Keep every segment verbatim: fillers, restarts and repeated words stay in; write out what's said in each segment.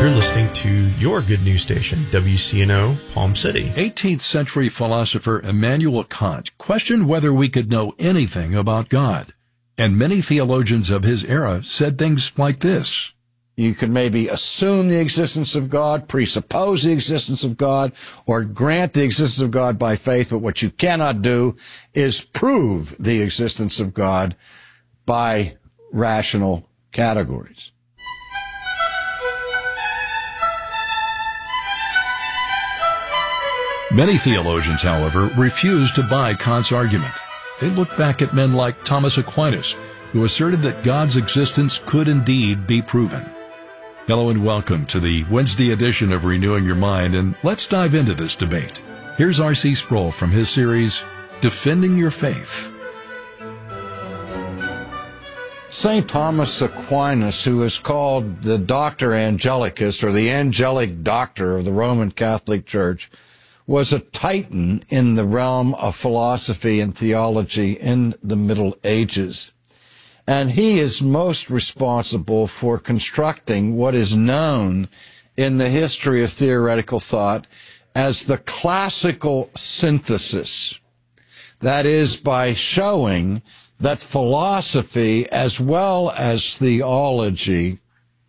You're listening to your good news station, W C N O, Palm City. eighteenth century philosopher Immanuel Kant questioned whether we could know anything about God. And many theologians of his era said things like this. You could maybe assume the existence of God, presuppose the existence of God, or grant the existence of God by faith, but what you cannot do is prove the existence of God by rational categories. Many theologians, however, refused to buy Kant's argument. They looked back at men like Thomas Aquinas, who asserted that God's existence could indeed be proven. Hello and welcome to the Wednesday edition of Renewing Your Mind, and let's dive into this debate. Here's R C Sproul from his series, Defending Your Faith. Saint Thomas Aquinas, who is called the Doctor Angelicus, or the angelic doctor of the Roman Catholic Church, was a titan in the realm of philosophy and theology in the Middle Ages. And he is most responsible for constructing what is known in the history of theoretical thought as the classical synthesis. That is, by showing that philosophy as well as theology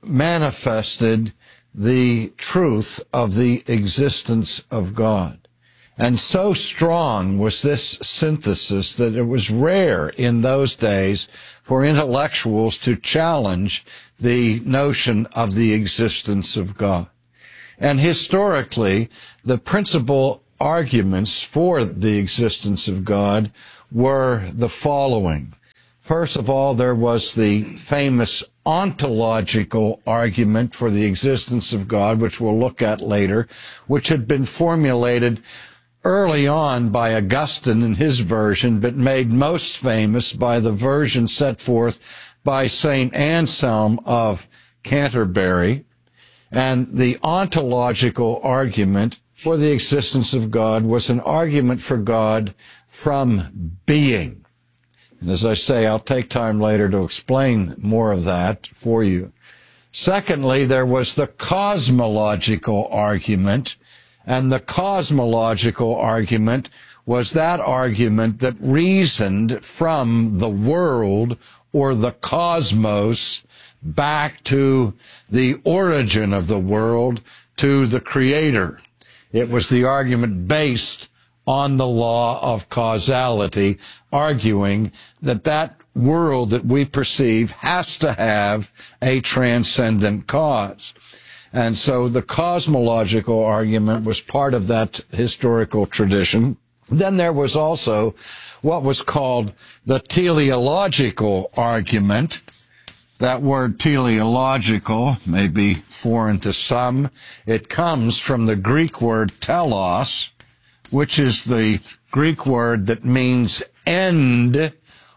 manifested the truth of the existence of God. And so strong was this synthesis that it was rare in those days for intellectuals to challenge the notion of the existence of God. And historically, the principal arguments for the existence of God were the following. First of all, there was the famous ontological argument for the existence of God, which we'll look at later, which had been formulated early on by Augustine in his version, but made most famous by the version set forth by Saint Anselm of Canterbury. And the ontological argument for the existence of God was an argument for God from being. And as I say, I'll take time later to explain more of that for you. Secondly, there was the cosmological argument, and the cosmological argument was that argument that reasoned from the world or the cosmos back to the origin of the world, to the Creator. It was the argument based on the law of causality, arguing that that world that we perceive has to have a transcendent cause. And so the cosmological argument was part of that historical tradition. Then there was also what was called the teleological argument. That word teleological may be foreign to some. It comes from the Greek word telos, which is the Greek word that means end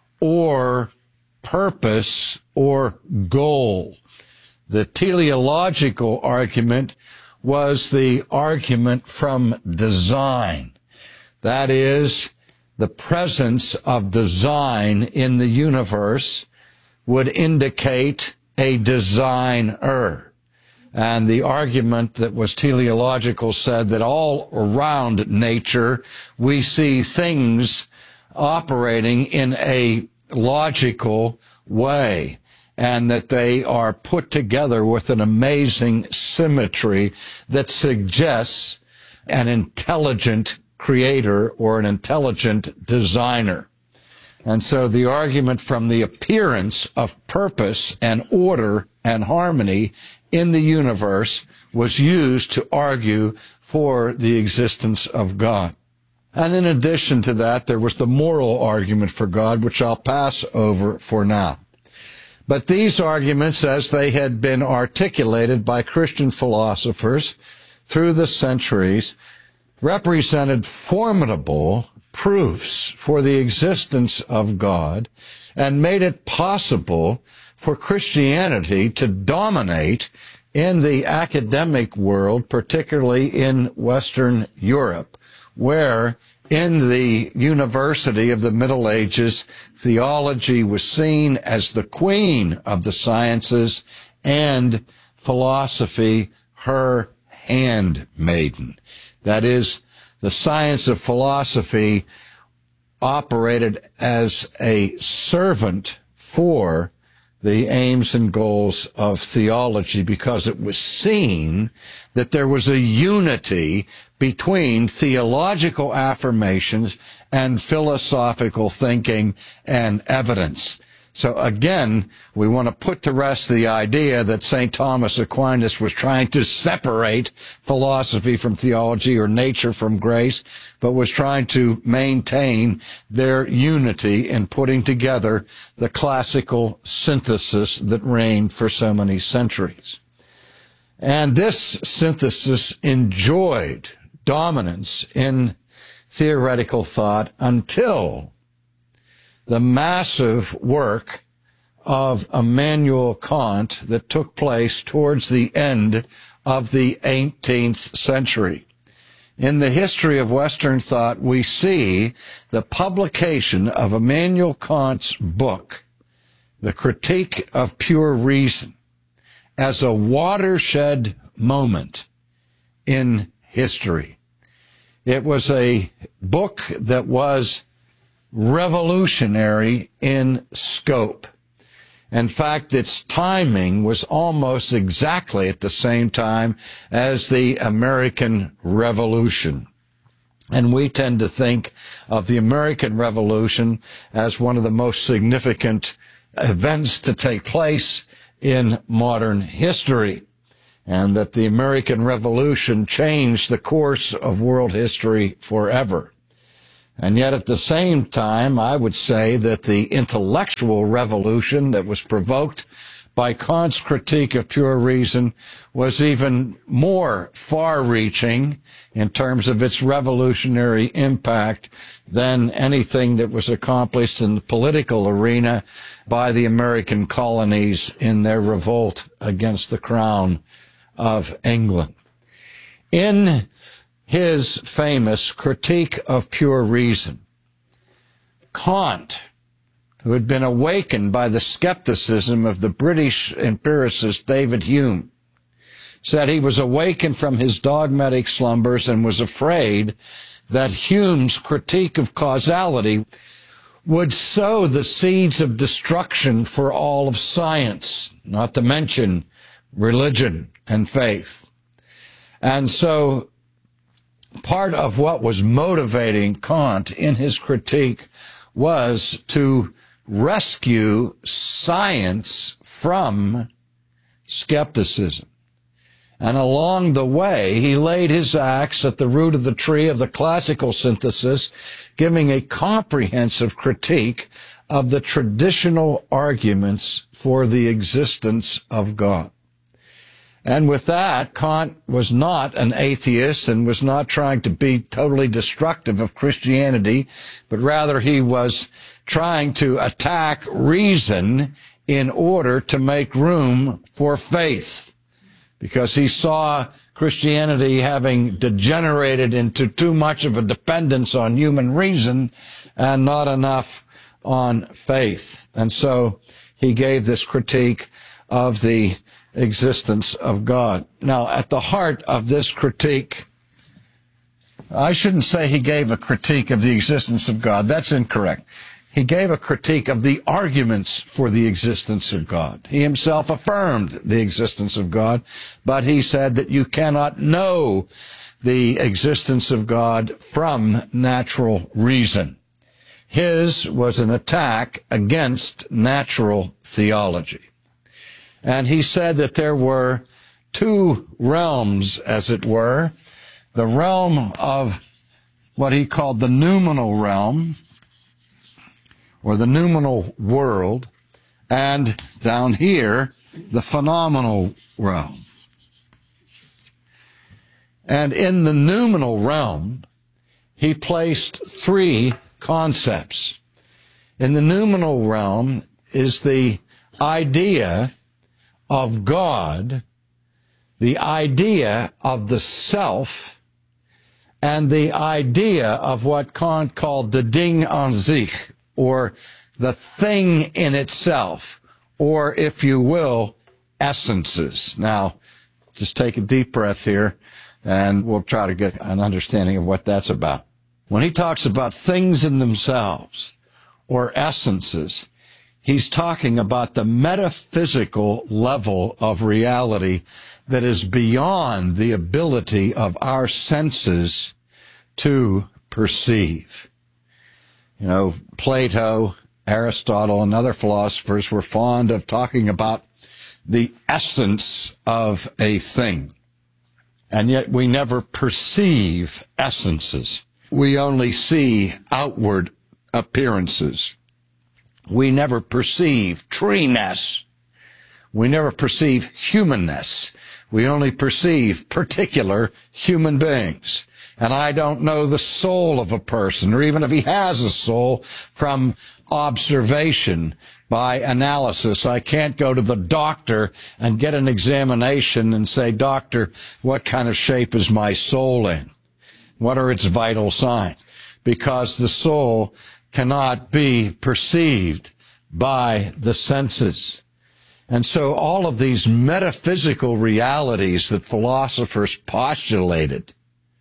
or purpose or goal. The teleological argument was the argument from design. That is, the presence of design in the universe would indicate a designer. And the argument that was teleological said that all around nature we see things operating in a logical way, and that they are put together with an amazing symmetry that suggests an intelligent creator or an intelligent designer. And so the argument from the appearance of purpose and order and harmony in the universe was used to argue for the existence of God. And in addition to that, there was the moral argument for God, which I'll pass over for now. But these arguments, as they had been articulated by Christian philosophers through the centuries, represented formidable proofs for the existence of God and made it possible for Christianity to dominate in the academic world, particularly in Western Europe, where in the university of the Middle Ages, theology was seen as the queen of the sciences and philosophy her handmaiden. That is, the science of philosophy operated as a servant for the aims and goals of theology, because it was seen that there was a unity between theological affirmations and philosophical thinking and evidence. So again, we want to put to rest the idea that Saint Thomas Aquinas was trying to separate philosophy from theology or nature from grace, but was trying to maintain their unity in putting together the classical synthesis that reigned for so many centuries. And this synthesis enjoyed dominance in theoretical thought until the massive work of Immanuel Kant that took place towards the end of the eighteenth century. In the history of Western thought, we see the publication of Immanuel Kant's book, The Critique of Pure Reason, as a watershed moment in history. It was a book that was revolutionary in scope. In fact, its timing was almost exactly at the same time as the American Revolution. And we tend to think of the American Revolution as one of the most significant events to take place in modern history, and that the American Revolution changed the course of world history forever. And yet at the same time, I would say that the intellectual revolution that was provoked by Kant's critique of pure reason was even more far-reaching in terms of its revolutionary impact than anything that was accomplished in the political arena by the American colonies in their revolt against the crown of England. In his famous Critique of Pure Reason, Kant, who had been awakened by the skepticism of the British empiricist David Hume, said he was awakened from his dogmatic slumbers and was afraid that Hume's critique of causality would sow the seeds of destruction for all of science, not to mention religion and faith. And so part of what was motivating Kant in his critique was to rescue science from skepticism. And along the way, he laid his axe at the root of the tree of the classical synthesis, giving a comprehensive critique of the traditional arguments for the existence of God. And with that, Kant was not an atheist and was not trying to be totally destructive of Christianity, but rather he was trying to attack reason in order to make room for faith, because he saw Christianity having degenerated into too much of a dependence on human reason and not enough on faith. And so he gave this critique of the existence of God. Now, at the heart of this critique, I shouldn't say he gave a critique of the existence of God. That's incorrect. He gave a critique of the arguments for the existence of God. He himself affirmed the existence of God, but he said that you cannot know the existence of God from natural reason. His was an attack against natural theology. And he said that there were two realms, as it were, the realm of what he called the noumenal realm, or the noumenal world, and down here, the phenomenal realm. And in the noumenal realm, he placed three concepts. In the noumenal realm is the idea of God, the idea of the self, and the idea of what Kant called the Ding an sich, or the thing in itself, or, if you will, essences. Now, Just take a deep breath here, and we'll try to get an understanding of what that's about. When he talks about things in themselves or essences, he's talking about the metaphysical level of reality that is beyond the ability of our senses to perceive. You know, Plato, Aristotle, and other philosophers were fond of talking about the essence of a thing. And yet we never perceive essences. We only see outward appearances. We never perceive treeness. We never perceive humanness. We only perceive particular human beings. And I don't know the soul of a person, or even if he has a soul, from observation, by analysis. I can't go to the doctor and get an examination and say, "Doctor, what kind of shape is my soul in? What are its vital signs?" Because the soul cannot be perceived by the senses. And so all of these metaphysical realities that philosophers postulated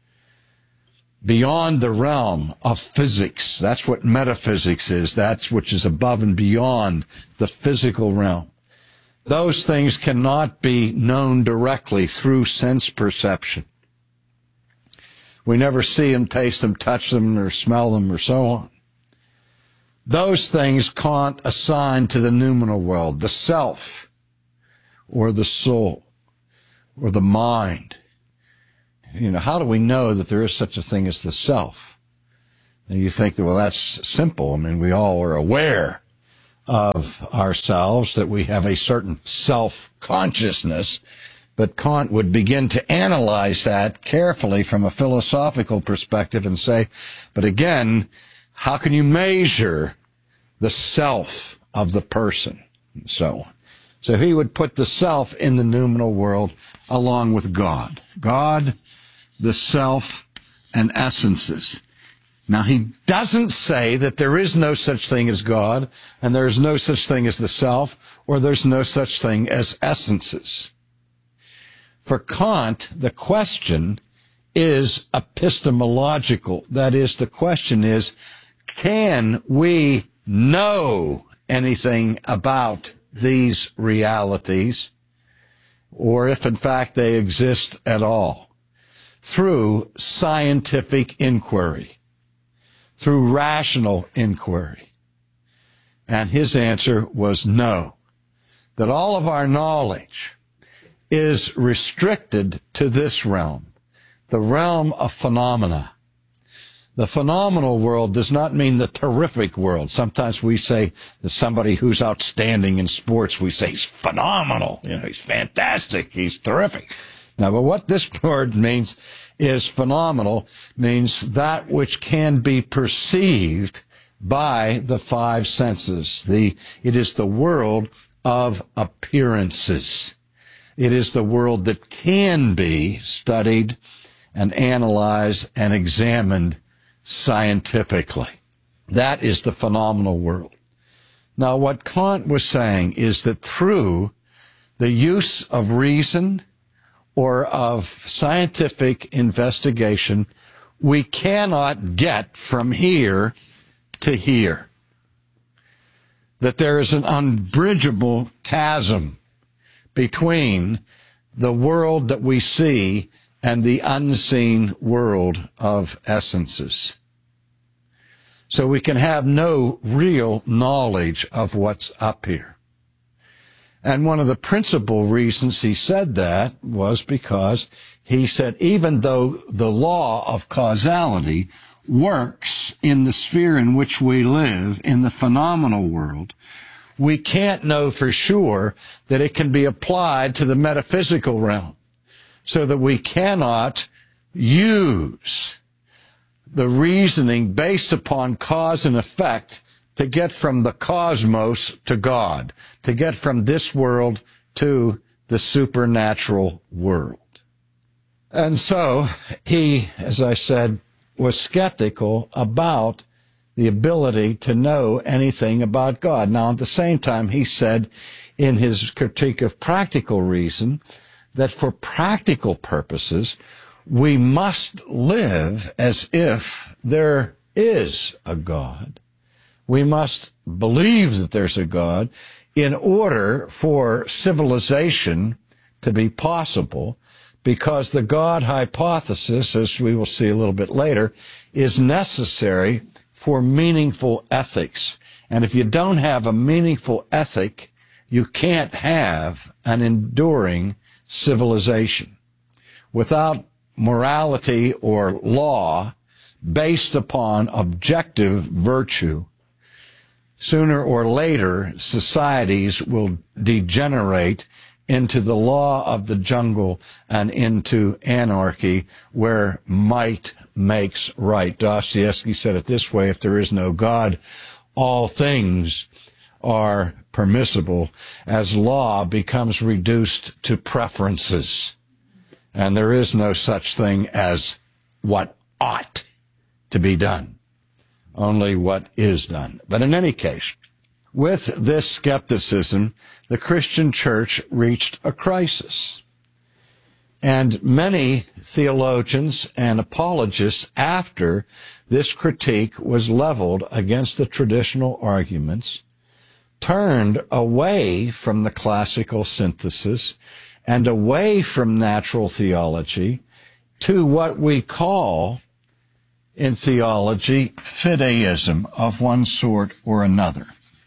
beyond the realm of physics, that's what metaphysics is, that's which is above and beyond the physical realm. Those things cannot be known directly through sense perception. We never see them, taste them, touch them, or smell them, or so on. Those things Kant assigned to the noumenal world, the self, or the soul, or the mind. You know, how do we know that there is such a thing as the self? And you think that, well, that's simple. I mean, we all are aware of ourselves, that we have a certain self-consciousness, but Kant would begin to analyze that carefully from a philosophical perspective and say, but again, how can you measure the self of the person, and so on? So he would put the self in the noumenal world along with God. God, the self, and essences. Now, he doesn't say that there is no such thing as God, and there is no such thing as the self, or there's no such thing as essences. For Kant, the question is epistemological. That is, the question is, can we know anything about these realities, or if in fact they exist at all, through scientific inquiry, through rational inquiry? And his answer was no, that all of our knowledge is restricted to this realm, the realm of phenomena. The phenomenal world does not mean the terrific world. Sometimes we say that somebody who's outstanding in sports, we say he's phenomenal, you know, he's fantastic, he's terrific. Now, but what this word means is phenomenal, means that which can be perceived by the five senses. The, it is the world of appearances. It is the world that can be studied and analyzed and examined scientifically. That is the phenomenal world. Now, what Kant was saying is that through the use of reason or of scientific investigation, we cannot get from here to here. That there is an unbridgeable chasm between the world that we see and the unseen world of essences. So we can have no real knowledge of what's up here. And one of the principal reasons he said that was because he said even though the law of causality works in the sphere in which we live, in the phenomenal world, we can't know for sure that it can be applied to the metaphysical realm, so that we cannot use the reasoning based upon cause and effect to get from the cosmos to God, to get from this world to the supernatural world. And so he, as I said, was skeptical about the ability to know anything about God. Now, at the same time, he said in his critique of practical reason that for practical purposes, we must live as if there is a God. We must believe that there's a God in order for civilization to be possible, because the God hypothesis, as we will see a little bit later, is necessary for meaningful ethics. And if you don't have a meaningful ethic, you can't have an enduring civilization. Without morality or law based upon objective virtue, sooner or later societies will degenerate into the law of the jungle and into anarchy, where might makes right. Dostoevsky said it this way: if there is no God, all things are permissible, as law becomes reduced to preferences. And there is no such thing as what ought to be done, only what is done. But in any case, with this skepticism, the Christian church reached a crisis. And many theologians and apologists, after this critique was leveled against the traditional arguments, turned away from the classical synthesis and away from natural theology to what we call in theology fideism of one sort or another.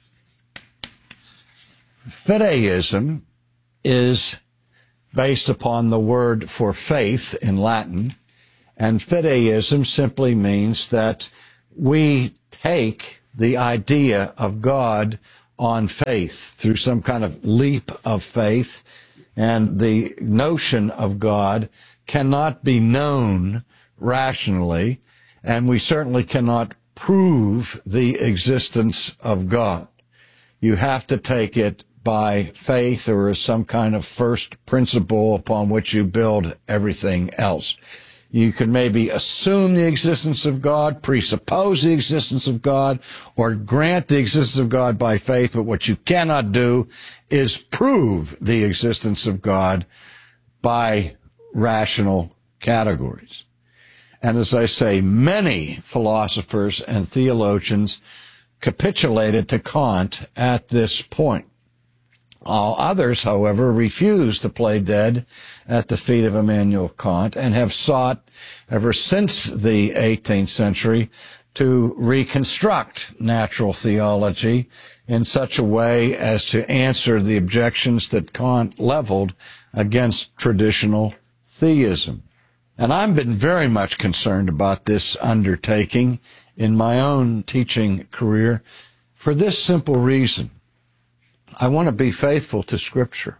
Fideism is based upon the word for faith in Latin, and fideism simply means that we take the idea of God on faith through some kind of leap of faith, and the notion of God cannot be known rationally, and we certainly cannot prove the existence of God. You have to take it by faith, or as some kind of first principle upon which you build everything else. You can maybe assume the existence of God, presuppose the existence of God, or grant the existence of God by faith, but what you cannot do is prove the existence of God by rational categories. And as I say, many philosophers and theologians capitulated to Kant at this point. All others, however, refuse to play dead at the feet of Immanuel Kant and have sought, ever since the eighteenth century, to reconstruct natural theology in such a way as to answer the objections that Kant leveled against traditional theism. And I've been very much concerned about this undertaking in my own teaching career for this simple reason. I want to be faithful to Scripture.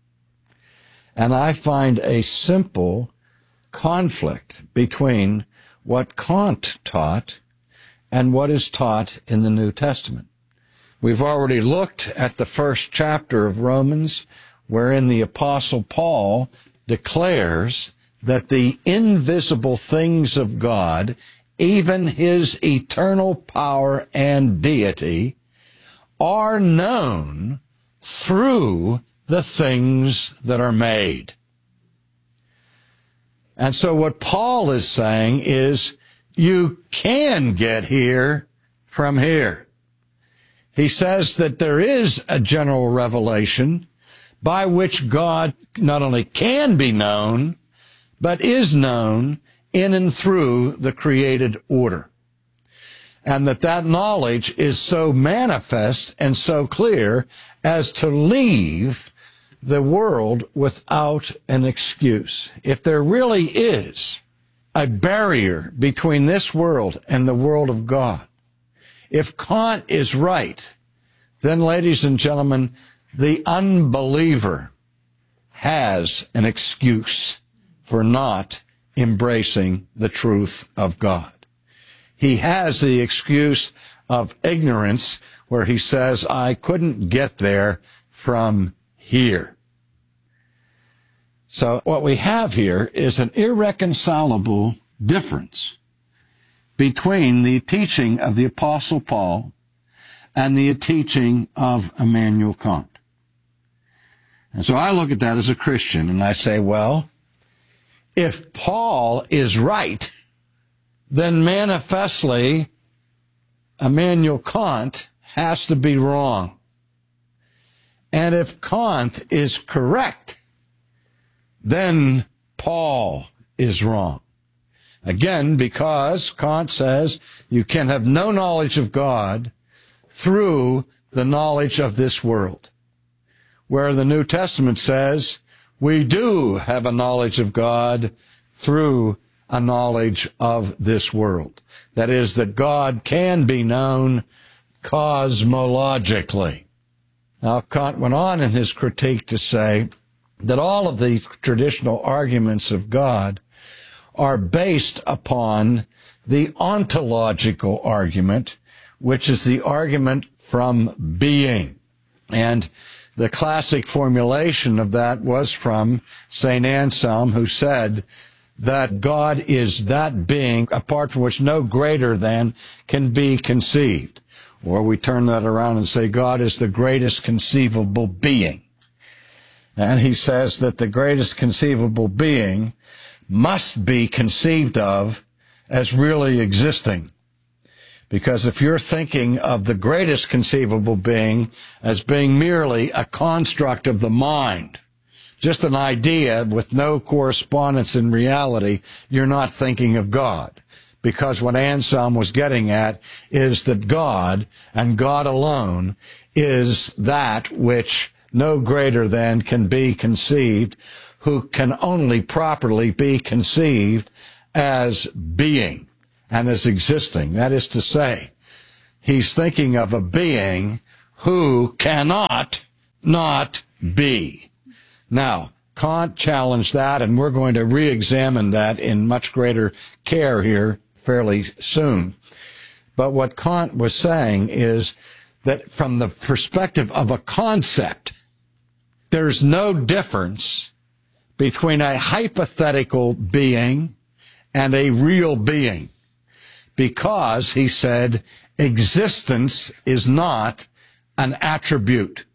And I find a simple conflict between what Kant taught and what is taught in the New Testament. We've already looked at the first chapter of Romans, wherein the Apostle Paul declares that the invisible things of God, even his eternal power and deity, are known through the things that are made. And so what Paul is saying is, you can get here from here. He says that there is a general revelation by which God not only can be known, but is known in and through the created order. And that that knowledge is so manifest and so clear as to leave the world without an excuse. If there really is a barrier between this world and the world of God, if Kant is right, then, ladies and gentlemen, the unbeliever has an excuse for not embracing the truth of God. He has the excuse of ignorance, where he says, I couldn't get there from here. So what we have here is an irreconcilable difference between the teaching of the Apostle Paul and the teaching of Immanuel Kant. And so I look at that as a Christian, and I say, well, if Paul is right, then manifestly Immanuel Kant has to be wrong. And if Kant is correct, then Paul is wrong. Again, because Kant says you can have no knowledge of God through the knowledge of this world, where the New Testament says we do have a knowledge of God through a knowledge of this world. That is, that God can be known cosmologically. Now, Kant went on in his critique to say that all of the traditional arguments of God are based upon the ontological argument, which is the argument from being. And the classic formulation of that was from Saint Anselm, who said that God is that being apart from which no greater than can be conceived. Or we turn that around and say God is the greatest conceivable being. And he says that the greatest conceivable being must be conceived of as really existing. Because if you're thinking of the greatest conceivable being as being merely a construct of the mind, just an idea with no correspondence in reality, you're not thinking of God. Because what Anselm was getting at is that God, and God alone, is that which no greater than can be conceived, who can only properly be conceived as being and as existing. That is to say, he's thinking of a being who cannot not be. Now, Kant challenged that, and we're going to re-examine that in much greater care here fairly soon. But what Kant was saying is that from the perspective of a concept, there's no difference between a hypothetical being and a real being, because, he said, existence is not an attribute.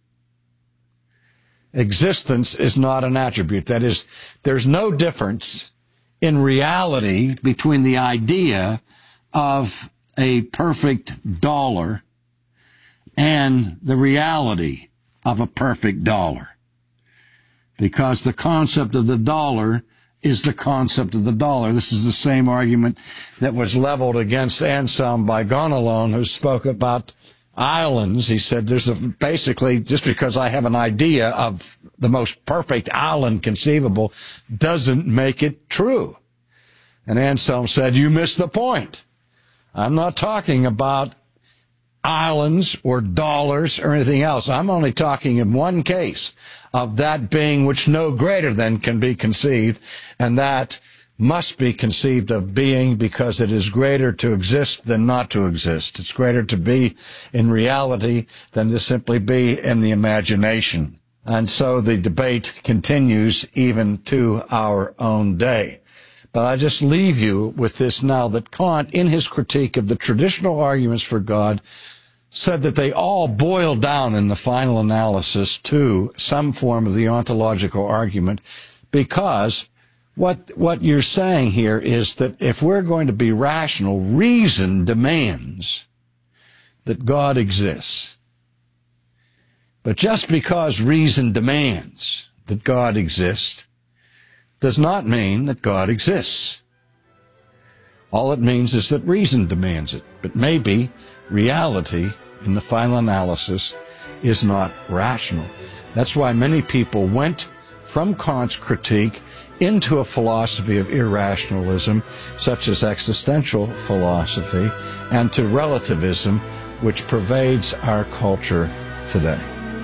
Existence is not an attribute. That is, there's no difference in reality between the idea of a perfect dollar and the reality of a perfect dollar. Because the concept of the dollar is the concept of the dollar. This is the same argument that was leveled against Anselm by Gonalon, who spoke about islands. He said, there's a, basically, just because I have an idea of the most perfect island conceivable doesn't make it true. And Anselm said, you missed the point. I'm not talking about islands or dollars or anything else. I'm only talking in one case of that being which no greater than can be conceived, and that must be conceived of being because it is greater to exist than not to exist. It's greater to be in reality than to simply be in the imagination. And so the debate continues even to our own day. But I just leave you with this now, that Kant, in his critique of the traditional arguments for God, said that they all boil down in the final analysis to some form of the ontological argument, because what what you're saying here is that if we're going to be rational, reason demands that God exists. But just because reason demands that God exists does not mean that God exists. All it means is that reason demands it. But maybe reality, in the final analysis, is not rational. That's why many people went from Kant's critique into a philosophy of irrationalism, such as existential philosophy, and to relativism, which pervades our culture today.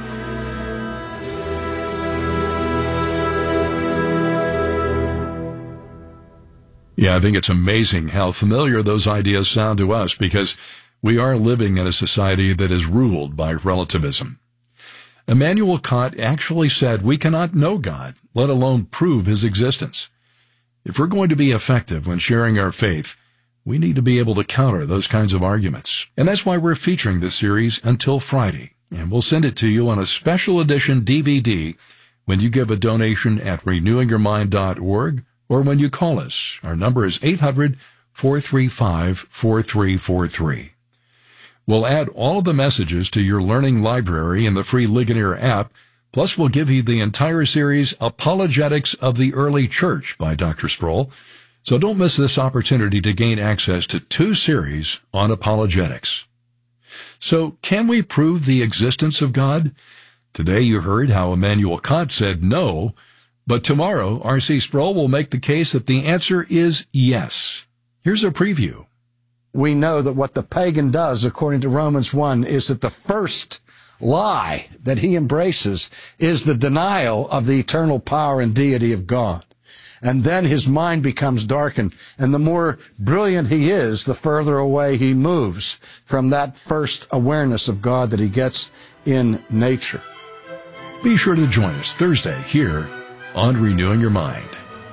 Yeah, I think it's amazing how familiar those ideas sound to us, because we are living in a society that is ruled by relativism. Immanuel Kant actually said we cannot know God, let alone prove his existence. If we're going to be effective when sharing our faith, we need to be able to counter those kinds of arguments. And that's why we're featuring this series until Friday. And we'll send it to you on a special edition D V D when you give a donation at renewing your mind dot org or when you call us. Our number is eight hundred, four three five, four three four three. We'll add all of the messages to your learning library in the free Ligonier app. Plus, we'll give you the entire series, Apologetics of the Early Church by Doctor Sproul. So don't miss this opportunity to gain access to two series on apologetics. So, can we prove the existence of God? Today you heard how Immanuel Kant said no, but tomorrow R C Sproul will make the case that the answer is yes. Here's a preview. We know that what the pagan does, according to Romans one, is that the first lie that he embraces is the denial of the eternal power and deity of God. And then his mind becomes darkened. And the more brilliant he is, the further away he moves from that first awareness of God that he gets in nature. Be sure to join us Thursday here on Renewing Your Mind.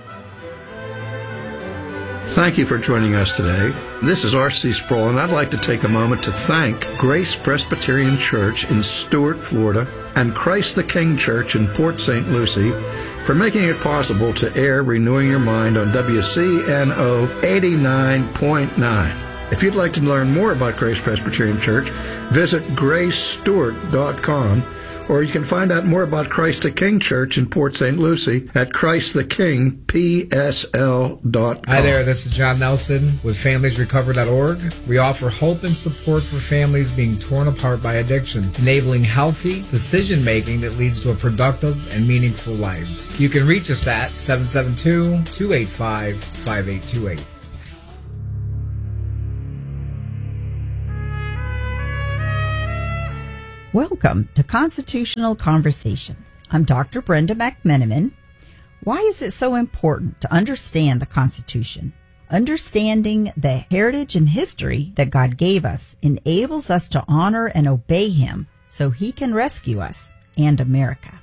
Thank you for joining us today. This is R C Sproul, and I'd like to take a moment to thank Grace Presbyterian Church in Stuart, Florida, and Christ the King Church in Port Saint Lucie for making it possible to air Renewing Your Mind on W C N O eighty-nine point nine. If you'd like to learn more about Grace Presbyterian Church, visit grace stewart dot com, or you can find out more about Christ the King Church in Port Saint Lucie at christ the king p s l dot com. Hi there, this is John Nelson with families recover dot org. We offer hope and support for families being torn apart by addiction, enabling healthy decision-making that leads to a productive and meaningful lives. You can reach us at seven seven two, two eight five, five eight two eight. Welcome to Constitutional Conversations. I'm Doctor Brenda McMenamin. Why is it so important to understand the Constitution? Understanding the heritage and history that God gave us enables us to honor and obey Him so He can rescue us and America.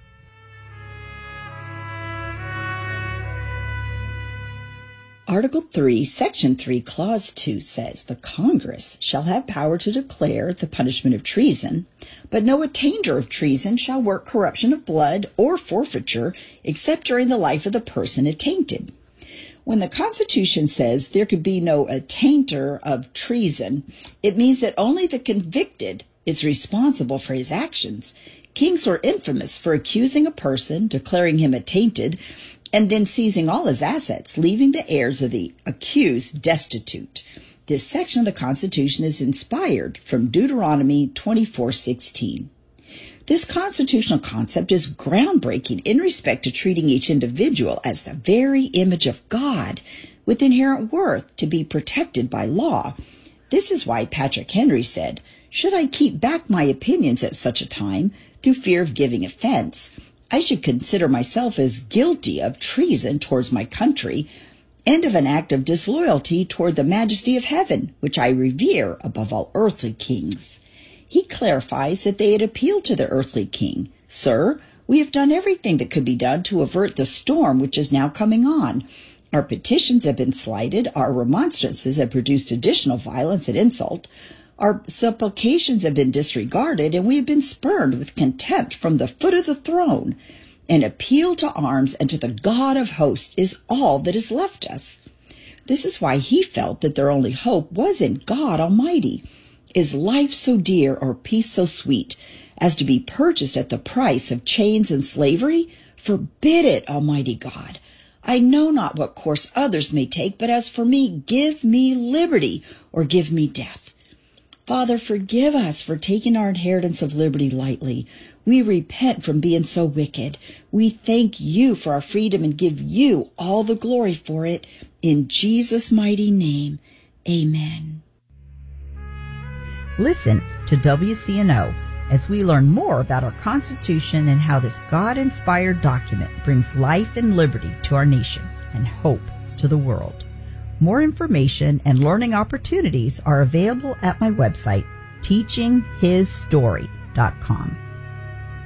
Article three, Section three, Clause two says, the Congress shall have power to declare the punishment of treason, but no attainder of treason shall work corruption of blood or forfeiture except during the life of the person attainted. When the Constitution says there could be no attainder of treason, it means that only the convicted is responsible for his actions. Kings were infamous for accusing a person, declaring him attainted, and then seizing all his assets, leaving the heirs of the accused destitute. This section of the Constitution is inspired from Deuteronomy twenty-four sixteen. This constitutional concept is groundbreaking in respect to treating each individual as the very image of God, with inherent worth to be protected by law. This is why Patrick Henry said, "Should I keep back my opinions at such a time, through fear of giving offense, I should consider myself as guilty of treason towards my country and of an act of disloyalty toward the majesty of heaven, which I revere above all earthly kings." He clarifies that they had appealed to the earthly king. "Sir, we have done everything that could be done to avert the storm which is now coming on. Our petitions have been slighted, our remonstrances have produced additional violence and insult, our supplications have been disregarded, and we have been spurned with contempt from the foot of the throne. An appeal to arms and to the God of hosts is all that is left us." This is why he felt that their only hope was in God Almighty. Is life so dear or peace so sweet as to be purchased at the price of chains and slavery? Forbid it, Almighty God. I know not what course others may take, but as for me, give me liberty or give me death. Father, forgive us for taking our inheritance of liberty lightly. We repent from being so wicked. We thank you for our freedom and give you all the glory for it. In Jesus' mighty name, amen. Listen to W C N O as we learn more about our Constitution and how this God-inspired document brings life and liberty to our nation and hope to the world. More information and learning opportunities are available at my website, teaching his story dot com.